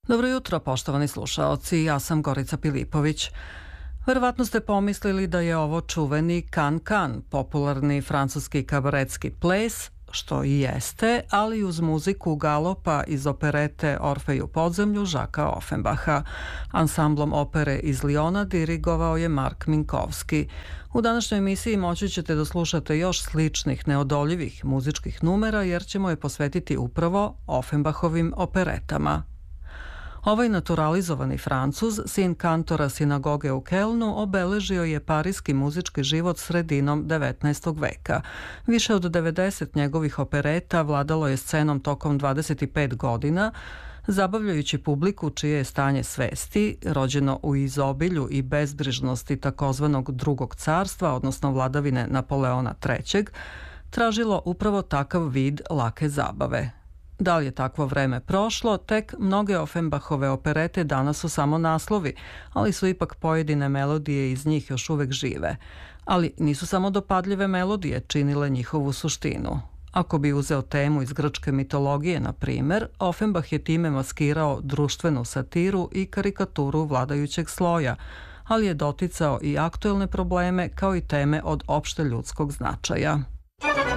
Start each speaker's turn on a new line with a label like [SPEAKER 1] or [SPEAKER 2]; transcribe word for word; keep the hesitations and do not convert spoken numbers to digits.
[SPEAKER 1] Dobro jutro, poštovani slušaoci, ja sam Gorica Pilipović. Verovatno ste pomislili da je ovo čuveni Can-Can, popularni francuski kabaretski ples, što i jeste, ali uz muziku galopa iz operete Orfej u podzemlju Žaka Ofenbaha. Ansamblom opere iz Liona dirigovao je Mark Minkovski. U današnjoj emisiji moći ćete da slušate još sličnih neodoljivih muzičkih numera jer ćemo je posvetiti upravo Ofenbachovim operetama. Ovaj naturalizovani Francuz, sin kantora sinagoge u Kelnu, obeležio je parijski muzički život sredinom devetnaestog veka. Više od devedeset njegovih opereta vladalo je scenom tokom dvadeset pet godina, zabavljajući publiku čije je stanje svesti, rođeno u izobilju i bezbrižnosti takozvanog drugog carstva, odnosno vladavine Napoleona trećeg, tražilo upravo takav vid lake zabave. Da li je takvo vreme prošlo, tek mnoge Ofenbachove operete danas su samo naslovi, ali su ipak pojedine melodije iz njih još uvek žive. Ali nisu samo dopadljive melodije činile njihovu suštinu. Ako bi uzeo temu iz grčke mitologije, na primer, Ofenbach je time maskirao društvenu satiru i karikaturu vladajućeg sloja, ali je doticao i aktuelne probleme kao i teme od opšte ljudskog značaja.